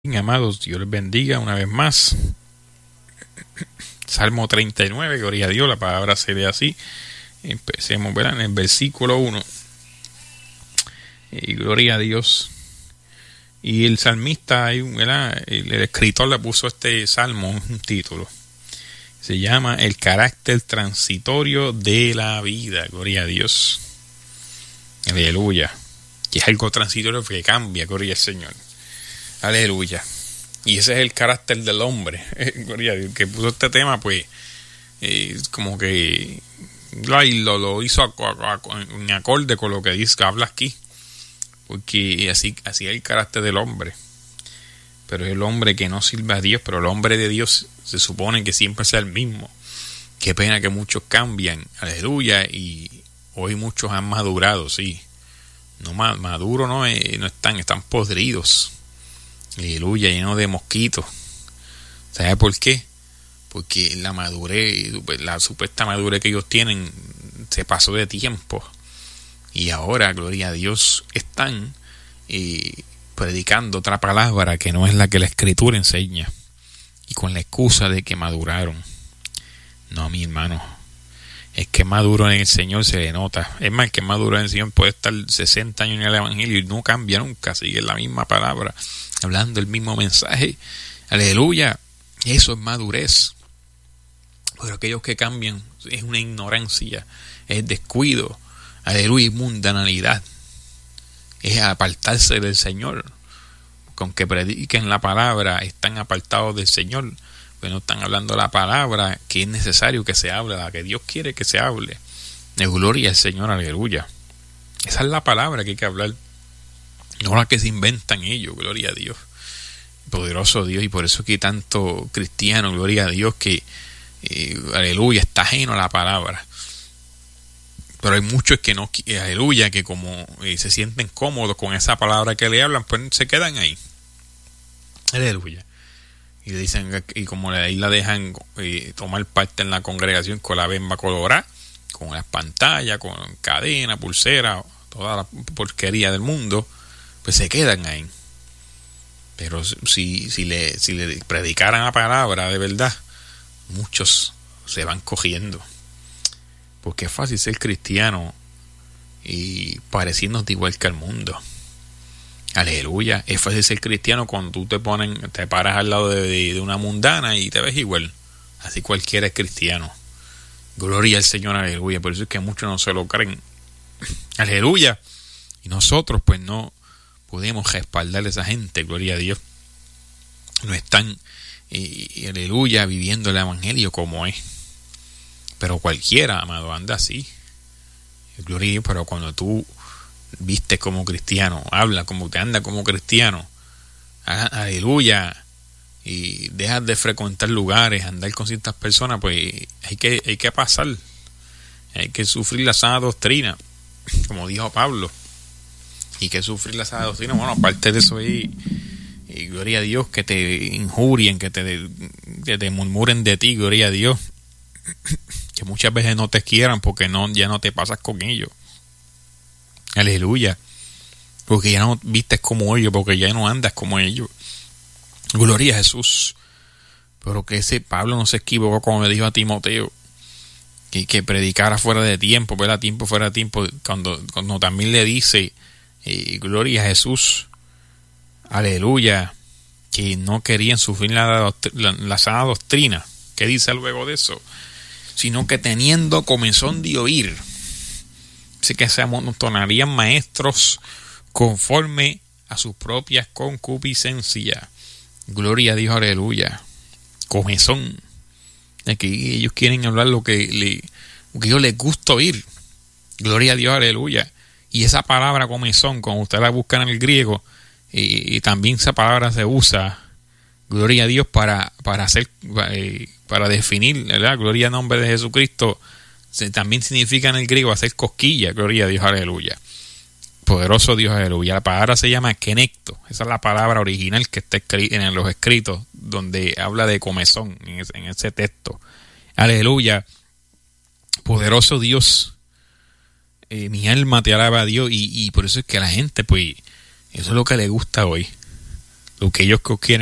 Amados, Dios les bendiga una vez más. Salmo 39, gloria a Dios, la palabra se lee así. Empecemos, ¿verdad? En el versículo 1. Gloria a Dios. Y el salmista, ¿verdad? El escritor le puso este salmo, un título. Se llama El carácter transitorio de la vida. Gloria a Dios. Aleluya. Que es algo transitorio que cambia, gloria al Señor. Aleluya. Y ese es el carácter del hombre. Gloria a Dios. Que puso este tema, pues, como que lo hizo en acorde con lo que dice, que habla aquí. Porque así es el carácter del hombre. Pero es el hombre que no sirve a Dios, pero el hombre de Dios se supone que siempre sea el mismo. Qué pena que muchos cambian. Aleluya. Y hoy muchos han madurado, sí. No maduro no están podridos. Aleluya, lleno de mosquitos. ¿Sabe por qué? Porque la madurez, la supuesta madurez que ellos tienen se pasó de tiempo. Y ahora, gloria a Dios, están predicando otra palabra que no es la que la Escritura enseña. Y con la excusa de que maduraron. No, mi hermano. Es que maduro en el Señor se le nota. Es más, que maduro en el Señor puede estar 60 años en el Evangelio y no cambia nunca. Sigue la misma palabra, hablando el mismo mensaje. Aleluya. Eso es madurez. Pero aquellos que cambian es una ignorancia, es descuido. Aleluya, y mundanalidad. Es apartarse del Señor. Con que prediquen la palabra, están apartados del Señor. Pues no están hablando la palabra que es necesario que se hable, la que Dios quiere que se hable. De gloria al Señor, aleluya. Esa es la palabra que hay que hablar. No la que se inventan ellos, gloria a Dios. Poderoso Dios, y por eso que tanto cristiano, gloria a Dios, que aleluya, está ajeno a la palabra. Pero hay muchos que no, aleluya, que como se sienten cómodos con esa palabra que le hablan, pues se quedan ahí. Aleluya. Y le dicen, y como ahí la dejan tomar parte en la congregación con la bemba colorada, con las pantallas, con cadena, pulsera, toda la porquería del mundo, pues se quedan ahí. Pero si le predicaran la palabra de verdad, muchos se van cogiendo. Porque es fácil ser cristiano y pareciéndote igual que el mundo. Aleluya. Es fácil ser cristiano cuando tú te paras al lado de una mundana y te ves igual. Así cualquiera es cristiano. Gloria al Señor, aleluya. Por eso es que muchos no se lo creen. Aleluya. Y nosotros pues no podemos respaldar a esa gente, gloria a Dios. No están, aleluya, viviendo el evangelio como es. Pero cualquiera, amado, anda así. Gloria a Dios, pero cuando tú viste como cristiano, habla como te anda como cristiano, aleluya, y dejas de frecuentar lugares, andar con ciertas personas, pues hay que pasar, hay que sufrir la sana doctrina, como dijo Pablo, y que sufrir la sana doctrina. Bueno, aparte de eso y gloria a Dios, que te injurien, que te murmuren de ti, gloria a Dios, que muchas veces no te quieran porque ya no te pasas con ellos. Aleluya. Porque ya no vistes como ellos, porque ya no andas como ellos. Gloria a Jesús. Pero que ese Pablo no se equivocó, como le dijo a Timoteo, que predicara fuera de tiempo, ¿verdad? Tiempo fuera de tiempo, cuando también le dice, gloria a Jesús, aleluya, que no querían sufrir la sana doctrina. ¿Qué dice luego de eso? Sino que teniendo comezón de oír, así que se amontonarían maestros conforme a sus propias concupiscencias. Gloria a Dios, aleluya. Comezón. Es que ellos quieren hablar lo que a ellos les gusta oír. Gloria a Dios, aleluya. Y esa palabra comezón, como ustedes la buscan en el griego, y también esa palabra se usa, gloria a Dios, para definir, ¿verdad? Gloria al nombre de Jesucristo. También significa en el griego hacer cosquilla, gloria a Dios, aleluya. Poderoso Dios, aleluya. La palabra se llama kenecto. Esa es la palabra original que está en los escritos, donde habla de comezón, en ese texto. Aleluya. Poderoso Dios. Mi alma te alaba a Dios, y por eso es que la gente, pues, eso es lo que le gusta hoy. lo que ellos quieren